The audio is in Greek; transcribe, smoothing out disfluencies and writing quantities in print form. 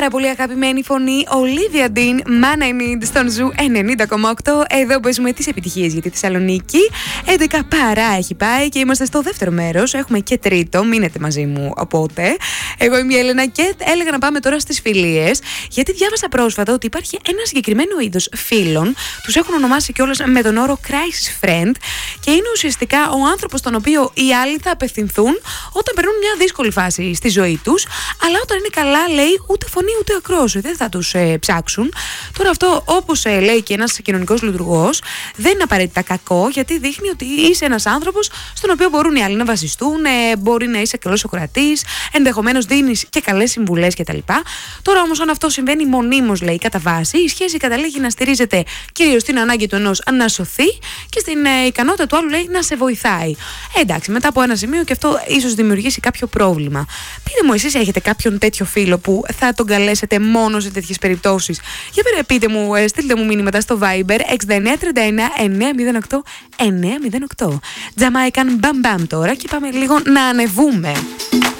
πάρα πολύ αγαπημένη φωνή, Ολίβια Ντιν, Man I Need, στον Ζου 90,8. Εδώ παίζουμε τις επιτυχίες για τη Θεσσαλονίκη. 11 παρά έχει πάει και είμαστε στο δεύτερο μέρος. Έχουμε και τρίτο, μείνετε μαζί μου οπότε. Εγώ είμαι η Έλενα και έλεγα να πάμε τώρα στις φιλίες, γιατί διάβασα πρόσφατα ότι υπάρχει ένα συγκεκριμένο είδος φίλων. Τους έχουν ονομάσει κιόλας με τον όρο Crisis Friend και είναι ουσιαστικά ο άνθρωπος στον οποίο οι άλλοι θα απευθυνθούν όταν περνούν μια δύσκολη φάση στη ζωή τους, αλλά όταν είναι καλά, λέει, ούτε φωνή ούτε ακρόαση, δεν θα τους ψάξουν. Τώρα αυτό, όπως λέει και ένας κοινωνικός λειτουργός, δεν είναι απαραίτητα κακό, γιατί δείχνει ότι είσαι ένας άνθρωπος στον οποίο μπορούν οι άλλοι να βασιστούν, μπορεί να είσαι καλός ακροατής, ενδεχομένως δίνεις και καλές συμβουλές κτλ. Τώρα όμως, αν αυτό συμβαίνει μονίμως, λέει, κατά βάση, η σχέση καταλήγει να στηρίζεται κυρίως στην ανάγκη του ενός να σωθεί και στην ικανότητα του άλλου, λέει, να σε βοηθάει. Εντάξει, μετά από ένα σημείο και αυτό ίσως δημιουργήσει κάποιο πρόβλημα. Πείτε μου, εσείς έχετε κάποιον τέτοιο φίλο που θα τον καλέσετε μόνο σε τέτοιες περιπτώσεις? Για πείτε μου, στείλτε μου μήνυματα στο Viber 6931 908 908. Jamaican Bam Bam τώρα και πάμε λίγο να ανεβούμε.